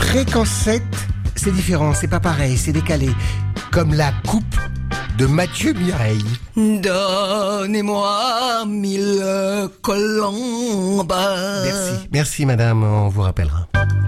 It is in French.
Fréquence 7, c'est différent, c'est pas pareil, c'est décalé. Comme la coupe de Mathieu Mireille. Donnez-moi 1000 colombes. Merci madame, on vous rappellera.